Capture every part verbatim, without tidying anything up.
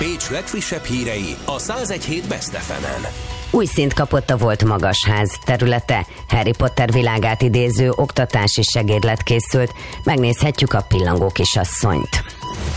Pécs legfrissebb hírei a száz egy pont hét Best ef emen. Új szint kapott a volt magasház területe. Harry Potter világát idéző oktatási segédlet készült. Megnézhetjük a pillangó kisasszonyt.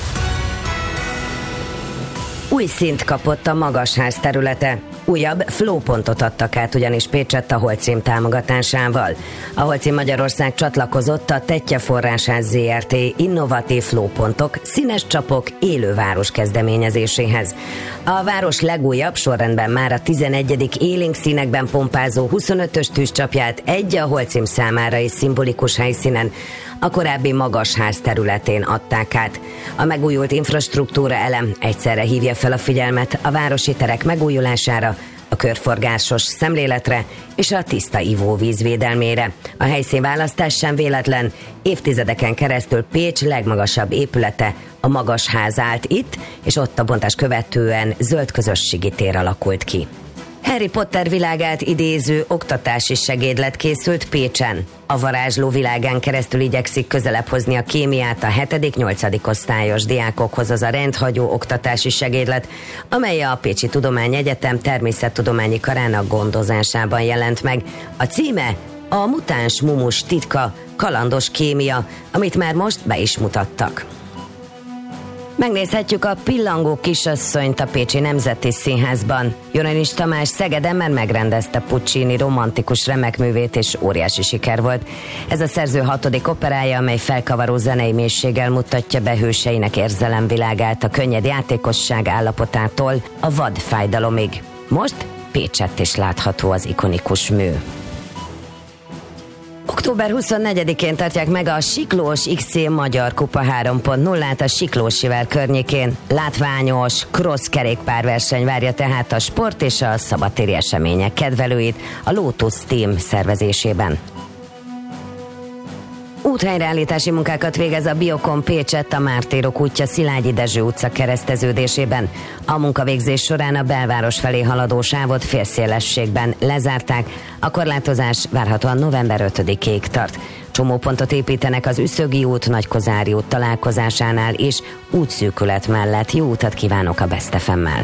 Új szint kapott a magasház területe. Újabb flópontot adtak át ugyanis Pécsett a Holcim támogatásával. A Holcim Magyarország csatlakozott a Tettye Forrásház zé er té innovatív flópontok, színes csapok, élő város kezdeményezéséhez. A város legújabb, sorrendben már a tizenegyedik élénk színekben pompázó huszonötös tűzcsapját egy a Holcim számára is szimbolikus helyszínen, a korábbi magasház területén adták át. A megújult infrastruktúra elem egyszerre hívja fel a figyelmet a városi terek megújulására, a körforgásos szemléletre és a tiszta ivóvíz védelmére. A helyszínválasztás sem véletlen, évtizedeken keresztül Pécs legmagasabb épülete, a Magasház állt itt, és ott a bontás követően zöld közösségi tér alakult ki. Harry Potter világát idéző oktatási segédlet készült Pécsen. A varázsló világán keresztül igyekszik közelebb hozni a kémiát a hetedik-nyolcadik osztályos diákokhoz az a rendhagyó oktatási segédlet, amely a Pécsi Tudományegyetem természettudományi karának gondozásában jelent meg. A címe a mutáns mumus titka, kalandos kémia, amit már most be is mutattak. Megnézhetjük a pillangó kisasszonyt a Pécsi Nemzeti Színházban. Jonenis Tamás Szegeden már megrendezte Puccini romantikus remekművét, és óriási siker volt. Ez a szerző hatodik operája, amely felkavaró zenei mélységgel mutatja be hőseinek érzelemvilágát a könnyed játékosság állapotától a vad fájdalomig. Most Pécsett is látható az ikonikus mű. október huszonnegyedikén tartják meg a Siklós iksz cé Magyar Kupa három pont nullát a Siklósivel környékén. Látványos cross kerékpárverseny várja tehát a sport és a szabadtéri események kedvelőit a Lotus Team szervezésében. Úthelyreállítási munkákat végez a Biokon Pécsett a Mártírok útja Szilágyi Dezső utca kereszteződésében. A munkavégzés során a belváros felé haladó sávot félszélességben lezárták. A korlátozás várhatóan november ötödikéig tart. Csomópontot építenek az Üszögi út, Nagykozári út találkozásánál is, útszűkület mellett. Jó utat kívánok a Best ef emmel!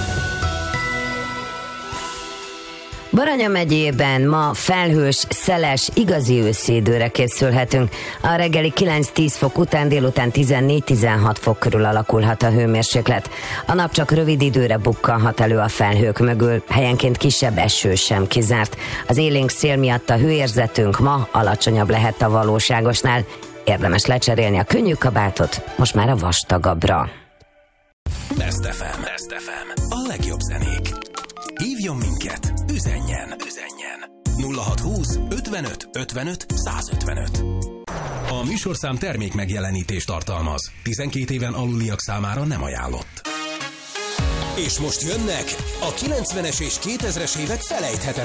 Baranya megyében ma felhős, szeles, igazi őszi időre készülhetünk. A reggeli kilenc-tíz fok után délután tizennégy-tizenhat fok körül alakulhat a hőmérséklet. A nap csak rövid időre bukkanhat elő a felhők mögül, helyenként kisebb eső sem kizárt. Az élénk szél miatt a hőérzetünk ma alacsonyabb lehet a valóságosnál. Érdemes lecserélni a könnyű kabátot, most már a vastagabbra. Best ef em. Best ef em. A legjobb zenék. Hívjon minket, üzenjen, üzenjen. nulla hat húsz ötvenöt ötvenöt százötvenöt. A műsorszám termék megjelenítést tartalmaz. tizenkét éven aluliak számára nem ajánlott. És most jönnek a kilencvenes és kétezres évek felejthetetlen